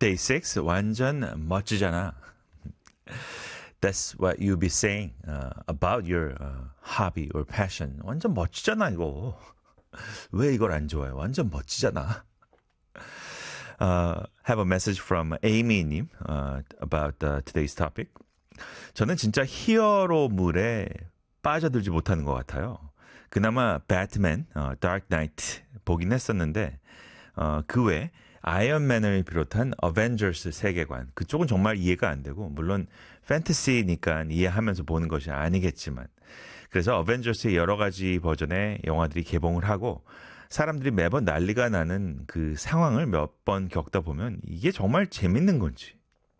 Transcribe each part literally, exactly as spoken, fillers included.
Day six 완전 멋지잖아. That's what you'll be saying uh, about your uh, hobby or passion. 완전 멋지잖아 이거. 왜 이걸 안 좋아해? 완전 멋지잖아. Uh, have a message from Amy님 uh, about uh, today's topic. 저는 진짜 히어로물에 빠져들지 못하는 것 같아요. 그나마 배트맨, 어, Dark Knight 보긴 했었는데 어, 그 외에 아이언맨을 비롯한 어벤져스 세계관 그쪽은 정말 이해가 안 되고 물론 판타시니까 이해하면서 보는 것이 아니겠지만 그래서 어벤져스의 여러 가지 버전의 영화들이 개봉을 하고 사람들이 매번 난리가 나는 그 상황을 몇 번 겪다 보면 이게 정말 재밌는 건지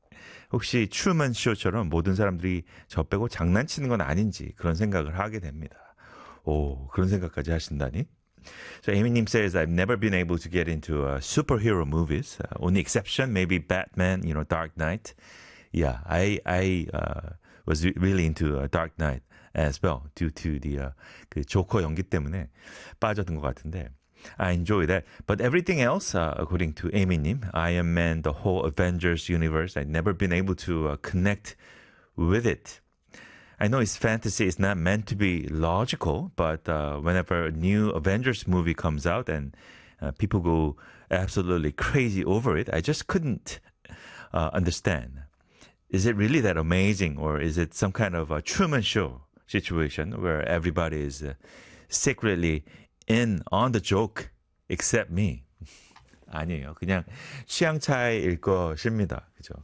혹시 트루먼 쇼처럼 모든 사람들이 저 빼고 장난치는 건 아닌지 그런 생각을 하게 됩니다. 오, 그런 생각까지 하신다니? So Amy님 says, I've never been able to get into uh, superhero movies. Uh, only exception, maybe Batman, you know, Dark Knight. Yeah, I I uh, was re- really into uh, Dark Knight as well due to the uh, 그 조커 연기 때문에 빠져든 것 같은데 I enjoy that. But everything else, uh, according to Amy님, Iron Man, the whole Avengers universe, I've never been able to uh, connect with it. I know it's fantasy, it's not meant to be logical, but uh, whenever a new Avengers movie comes out and uh, people go absolutely crazy over it, I just couldn't uh, understand. Is it really that amazing, or is it some kind of a Truman Show situation where everybody is uh, secretly in on the joke except me? 아니에요. 그냥 취향 차이일 것입니다. 그죠?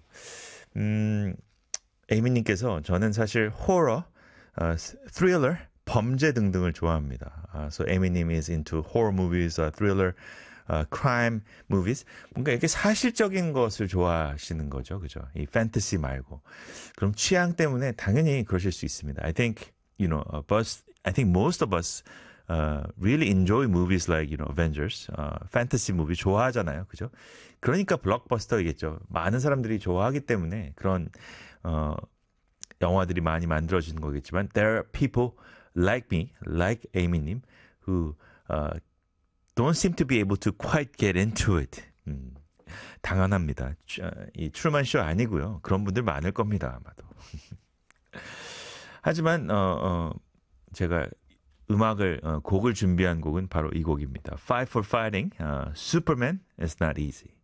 음... 에이미님께서 저는 사실 호러, uh, thriller, 범죄 등등을 좋아합니다. Uh, so 에이미님 is into horror movies, uh, thriller, uh, crime movies. 뭔가 이렇게 사실적인 것을 좋아하시는 거죠, 그죠? 이 fantasy 말고. 그럼 취향 때문에 당연히 그러실 수 있습니다. I think, you know, uh, but I think most of us uh, really enjoy movies like, you know, Avengers, uh, fantasy movie 좋아하잖아요, 그죠? 그러니까 블록버스터이겠죠. 많은 사람들이 좋아하기 때문에 그런 어, 영화들이 많이 만들어지는 거겠지만 there are people like me, like Amy님 who uh, don't seem to be able to quite get into it. 음, 당연합니다. 이 트루먼 쇼 아니고요. 그런 분들 많을 겁니다. 아마도. 하지만 어, 어, 제가 음악을 어, 곡을 준비한 곡은 바로 이 곡입니다. Fight for Fighting, uh, Superman is not easy.